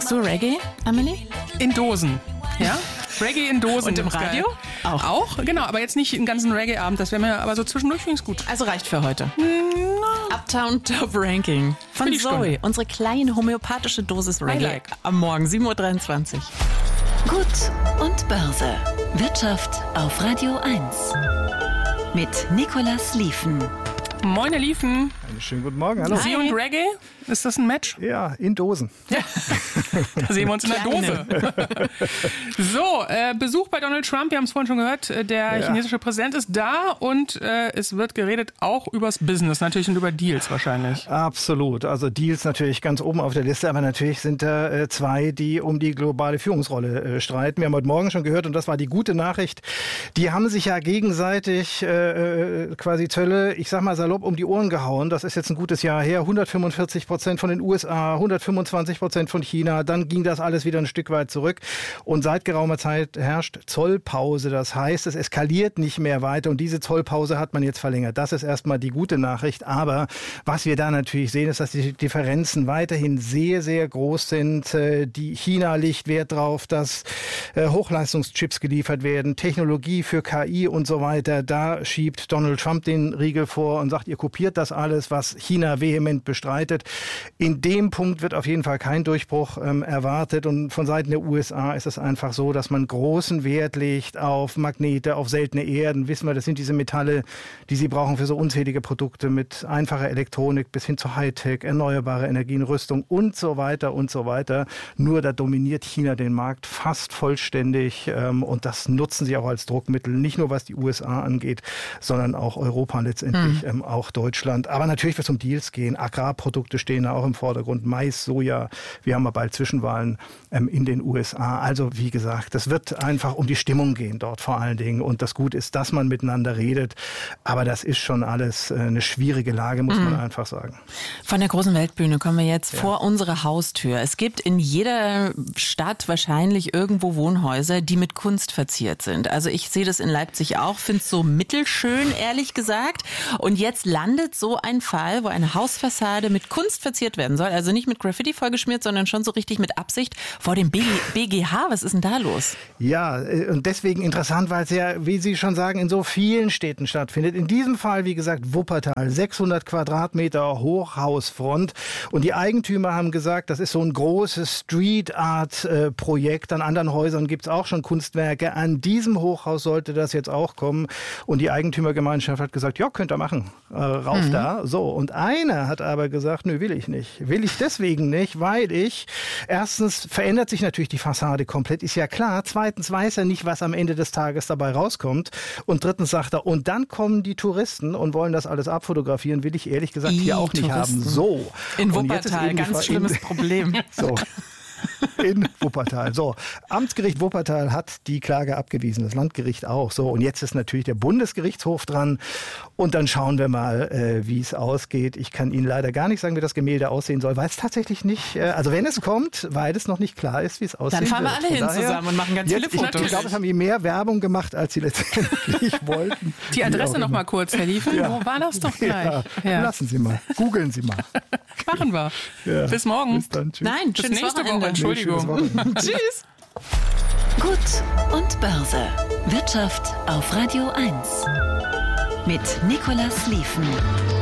Magst du Reggae, Amelie? In Dosen, ja? Reggae in Dosen. Und im Radio? Auch, genau, aber jetzt nicht den ganzen Reggae-Abend, das wäre mir aber so zwischendurch finde ich gut. Also reicht für heute. Uptown Top Ranking von Zoe, unsere kleine homöopathische Dosis Reggae am Morgen, 7.23 Uhr. Gut und Börse. Wirtschaft auf Radio 1. Mit Nicolas Lieven. Moin, ihr Liefen. Einen schönen guten Morgen, hallo. Sie und Reggae, ist das ein Match? Ja, in Dosen. Da sehen wir uns in der Dose. So, Besuch bei Donald Trump, wir haben es vorhin schon gehört, der chinesische Präsident ist da und es wird geredet auch übers Business natürlich und über Deals wahrscheinlich. Absolut, also Deals natürlich ganz oben auf der Liste, aber natürlich sind da zwei, die um die globale Führungsrolle streiten. Wir haben heute Morgen schon gehört und das war die gute Nachricht, die haben sich ja gegenseitig quasi Zölle, ich sag mal salopp, um die Ohren gehauen. Das ist jetzt ein gutes Jahr her, 145% von den USA, 125% von China, dann ging das alles wieder ein Stück weit zurück und seit geraumer Zeit herrscht Zollpause. Das heißt, es eskaliert nicht mehr weiter und diese Zollpause hat man jetzt verlängert. Das ist erstmal die gute Nachricht, aber was wir da natürlich sehen, ist, dass die Differenzen weiterhin sehr, sehr groß sind. Die China legt Wert darauf, dass Hochleistungschips geliefert werden, Technologie für KI und so weiter. Da schiebt Donald Trump den Riegel vor und sagt, ihr kopiert das alles, was China vehement bestreitet. In dem Punkt wird auf jeden Fall kein Durchbruch erwartet und von Seiten der USA ist es einfach so, dass man großen Wert legt auf Magnete, auf seltene Erden. Wissen wir, das sind diese Metalle, die sie brauchen für so unzählige Produkte mit einfacher Elektronik bis hin zu Hightech, erneuerbare Energien, Rüstung und so weiter und so weiter. Nur da dominiert China den Markt fast vollständig und das nutzen sie auch als Druckmittel, nicht nur was die USA angeht, sondern auch Europa letztendlich, auch Deutschland. Aber natürlich wird es um Deals gehen. Agrarprodukte stehen da auch im Vordergrund. Mais, Soja. Wir haben ja bald Zwischenwahlen in den USA. Also wie gesagt, es wird einfach um die Stimmung gehen dort vor allen Dingen. Und das Gute ist, dass man miteinander redet. Aber das ist schon alles eine schwierige Lage, muss man einfach sagen. Von der großen Weltbühne kommen wir jetzt vor unsere Haustür. Es gibt in jeder Stadt wahrscheinlich irgendwo Wohnhäuser, die mit Kunst verziert sind. Also ich sehe das in Leipzig auch, finde es so mittelschön, ehrlich gesagt. Und jetzt landet so ein Fall, wo eine Hausfassade mit Kunst verziert werden soll. Also nicht mit Graffiti vollgeschmiert, sondern schon so richtig mit Absicht vor dem BGH. Was ist denn da los? Ja, und deswegen interessant, weil es ja, wie Sie schon sagen, in so vielen Städten stattfindet. In diesem Fall, wie gesagt, Wuppertal, 600 Quadratmeter Hochhausfront. Und die Eigentümer haben gesagt, das ist so ein großes Street-Art-Projekt. An anderen Häusern gibt es auch schon Kunstwerke. An diesem Hochhaus sollte das jetzt auch kommen. Und die Eigentümergemeinschaft hat gesagt, ja, könnt ihr machen. Rauf da. So, und einer hat aber gesagt, nö, will ich nicht. Will ich deswegen nicht, weil erstens verändert sich natürlich die Fassade komplett, ist ja klar. Zweitens weiß er nicht, was am Ende des Tages dabei rauskommt. Und drittens sagt er, und dann kommen die Touristen und wollen das alles abfotografieren, will ich ehrlich gesagt hier auch nicht haben. So. In Wuppertal, ganz schlimmes Problem. So. In Wuppertal. So, Amtsgericht Wuppertal hat die Klage abgewiesen, das Landgericht auch. So, und jetzt ist natürlich der Bundesgerichtshof dran. Und dann schauen wir mal, wie es ausgeht. Ich kann Ihnen leider gar nicht sagen, wie das Gemälde aussehen soll, weil es tatsächlich nicht, also wenn es kommt, weil es noch nicht klar ist, wie es aussehen wird. Dann fahren wir alle hin daher, zusammen und machen ganz viele Fotos. Ich glaube, es haben die mehr Werbung gemacht, als sie letztendlich wollten. Die Adresse noch mal kurz, Herr Liefen. Wo war das doch gleich? Ja. Lassen Sie mal, googeln Sie mal. Machen wir. Ja. Bis morgen. Bis dann, tschüss. Nein, bis nächste Woche. Entschuldigung. Tschüss. Gut und Börse. Wirtschaft auf Radio 1. Mit Nicolas Lieven.